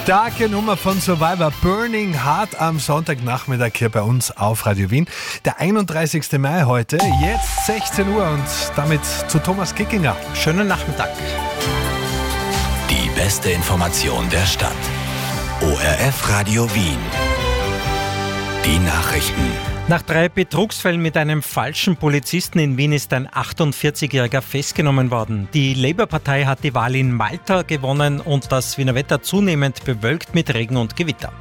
Starke Nummer von Survivor, Burning Heart am Sonntagnachmittag hier bei uns auf Radio Wien. Der 31. Mai heute, jetzt 16 Uhr und damit zu Thomas Kickinger. Schönen Nachmittag. Die beste Information der Stadt. ORF Radio Wien. Die Nachrichten. Nach 3 Betrugsfällen mit einem falschen Polizisten in Wien ist ein 48-Jähriger festgenommen worden. Die Labour-Partei hat die Wahl in Malta gewonnen und das Wiener Wetter zunehmend bewölkt mit Regen und Gewitter.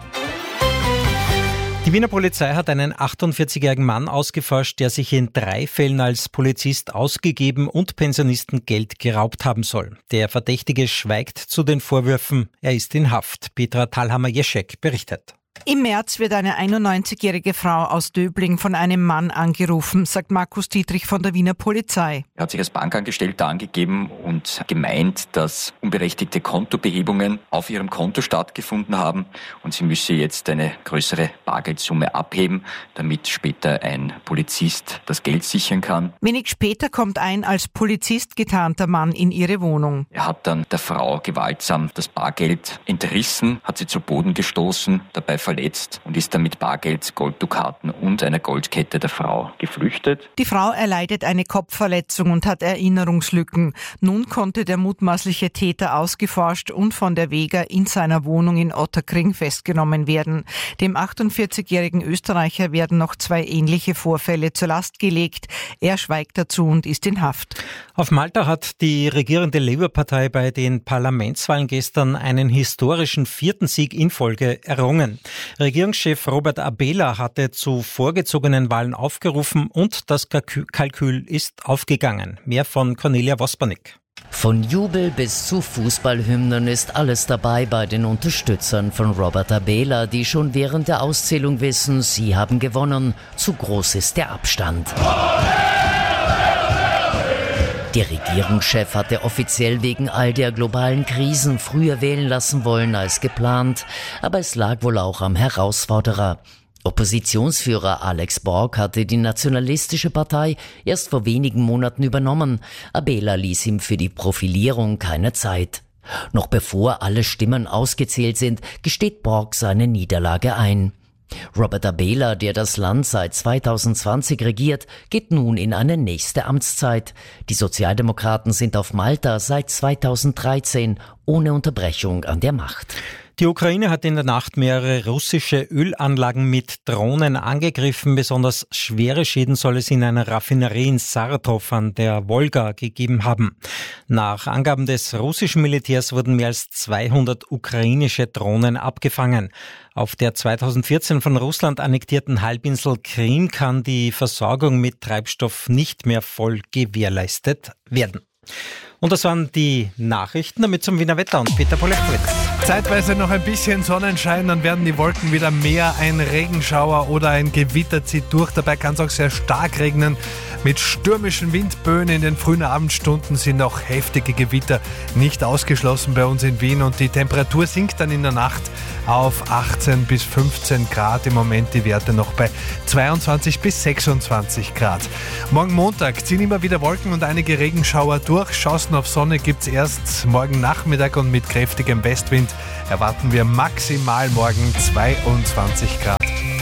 Die Wiener Polizei hat einen 48-jährigen Mann ausgeforscht, der sich in 3 Fällen als Polizist ausgegeben und Pensionisten Geld geraubt haben soll. Der Verdächtige schweigt zu den Vorwürfen. Er ist in Haft. Petra Thalhammer-Jeschek berichtet. Im März wird eine 91-jährige Frau aus Döbling von einem Mann angerufen, sagt Markus Dietrich von der Wiener Polizei. Er hat sich als Bankangestellter angegeben und gemeint, dass unberechtigte Kontobehebungen auf ihrem Konto stattgefunden haben und sie müsse jetzt eine größere Bargeldsumme abheben, damit später ein Polizist das Geld sichern kann. Wenig später kommt ein als Polizist getarnter Mann in ihre Wohnung. Er hat dann der Frau gewaltsam das Bargeld entrissen, hat sie zu Boden gestoßen, dabei verletzt und ist dann mit Bargeld, Golddukaten und einer Goldkette der Frau geflüchtet. Die Frau erleidet eine Kopfverletzung und hat Erinnerungslücken. Nun konnte der mutmaßliche Täter ausgeforscht und von der Vega in seiner Wohnung in Ottakring festgenommen werden. Dem 48-jährigen Österreicher werden noch 2 ähnliche Vorfälle zur Last gelegt. Er schweigt dazu und ist in Haft. Auf Malta hat die regierende Labour-Partei bei den Parlamentswahlen gestern einen historischen 4. Sieg in Folge errungen. Regierungschef Robert Abela hatte zu vorgezogenen Wahlen aufgerufen und das Kalkül ist aufgegangen. Mehr von Cornelia Wospernick. Von Jubel bis zu Fußballhymnen ist alles dabei bei den Unterstützern von Robert Abela, die schon während der Auszählung wissen, sie haben gewonnen. Zu groß ist der Abstand. Der Regierungschef hatte offiziell wegen all der globalen Krisen früher wählen lassen wollen als geplant, aber es lag wohl auch am Herausforderer. Oppositionsführer Alex Borg hatte die nationalistische Partei erst vor wenigen Monaten übernommen. Abela ließ ihm für die Profilierung keine Zeit. Noch bevor alle Stimmen ausgezählt sind, gesteht Borg seine Niederlage ein. Robert Abela, der das Land seit 2020 regiert, geht nun in eine nächste Amtszeit. Die Sozialdemokraten sind auf Malta seit 2013 ohne Unterbrechung an der Macht. Die Ukraine hat in der Nacht mehrere russische Ölanlagen mit Drohnen angegriffen. Besonders schwere Schäden soll es in einer Raffinerie in Saratow an der Wolga gegeben haben. Nach Angaben des russischen Militärs wurden mehr als 200 ukrainische Drohnen abgefangen. Auf der 2014 von Russland annektierten Halbinsel Krim kann die Versorgung mit Treibstoff nicht mehr voll gewährleistet werden. Und das waren die Nachrichten, damit zum Wiener Wetter und Peter Polechowitz. Zeitweise noch ein bisschen Sonnenschein, dann werden die Wolken wieder mehr. Ein Regenschauer oder ein Gewitter zieht durch. Dabei kann es auch sehr stark regnen. Mit stürmischen Windböen in den frühen Abendstunden sind auch heftige Gewitter nicht ausgeschlossen bei uns in Wien. Und die Temperatur sinkt dann in der Nacht auf 18 bis 15 Grad. Im Moment die Werte noch bei 22 bis 26 Grad. Morgen Montag ziehen immer wieder Wolken und einige Regenschauer durch. Chancen auf Sonne gibt es erst morgen Nachmittag und mit kräftigem Westwind erwarten wir maximal morgen 22 Grad.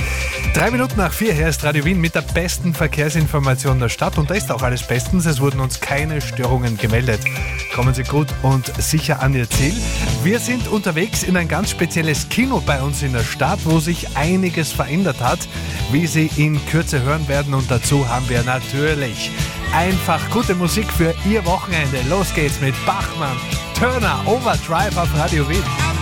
3 Minuten nach 4, hier ist Radio Wien mit der besten Verkehrsinformation der Stadt. Und da ist auch alles bestens. Es wurden uns keine Störungen gemeldet. Kommen Sie gut und sicher an Ihr Ziel. Wir sind unterwegs in ein ganz spezielles Kino bei uns in der Stadt, wo sich einiges verändert hat, wie Sie in Kürze hören werden. Und dazu haben wir natürlich einfach gute Musik für Ihr Wochenende. Los geht's mit Bachmann, Turner, Overdrive auf Radio Wien.